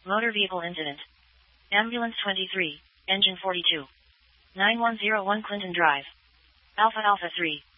Motor vehicle incident. Ambulance 23, engine 42. 9101 Clinton Drive. Alpha Alpha 3.